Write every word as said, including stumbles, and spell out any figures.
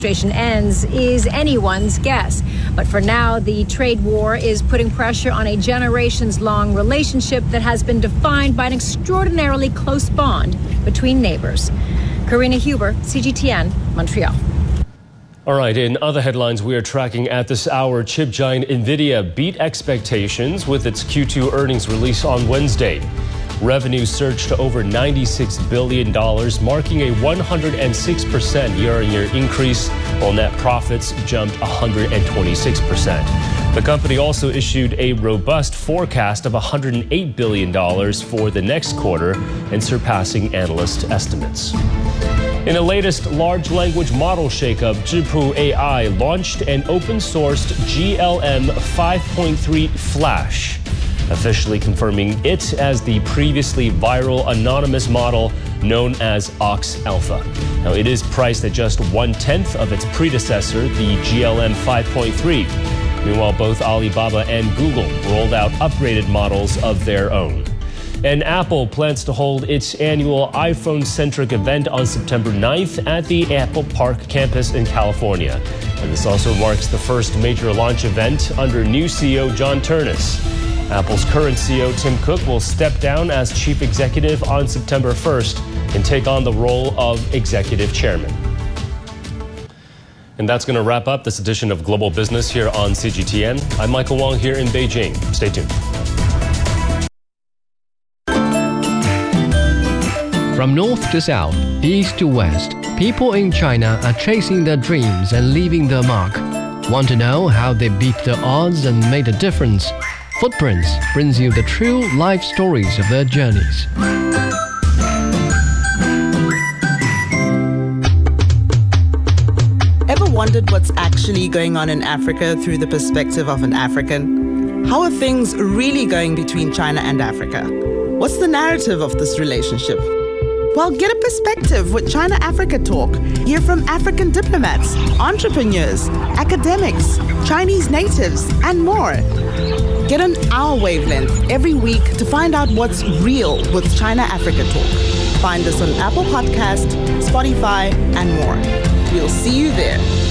administration ends is anyone's guess. But for now, the trade war is putting pressure on a generations-long relationship that has been defined by an extraordinarily close bond between neighbors. Karina Huber, C G T N, Montreal. All right, in other headlines we are tracking at this hour, chip giant NVIDIA beat expectations with its Q two earnings release on Wednesday. Revenue surged to over ninety-six billion dollars, marking a one hundred six percent year-on-year increase, while net profits jumped one hundred twenty-six percent. The company also issued a robust forecast of one hundred eight billion dollars for the next quarter and surpassing analyst estimates. In the latest large language model shakeup, Zhipu A I launched an open-sourced G L M five point three Flash, officially confirming it as the previously viral anonymous model known as Ox Alpha. Now, it is priced at just one-tenth of its predecessor, the G L M five point three. Meanwhile, both Alibaba and Google rolled out upgraded models of their own. And Apple plans to hold its annual iPhone-centric event on September ninth at the Apple Park campus in California. And this also marks the first major launch event under new C E O John Ternus. Apple's current C E O Tim Cook will step down as chief executive on September first and take on the role of executive chairman. And that's going to wrap up this edition of Global Business here on C G T N. I'm Michael Wong here in Beijing. Stay tuned. From north to south, east to west, people in China are chasing their dreams and leaving their mark. Want to know how they beat the odds and made a difference? Footprints brings you the true life stories of their journeys. Ever wondered what's actually going on in Africa through the perspective of an African? How are things really going between China and Africa? What's the narrative of this relationship? Well, get a perspective with China-Africa Talk. Hear from African diplomats, entrepreneurs, academics, Chinese natives, and more. Get on our wavelength every week to find out what's real with China-Africa Talk. Find us on Apple Podcast, Spotify, and more. We'll see you there.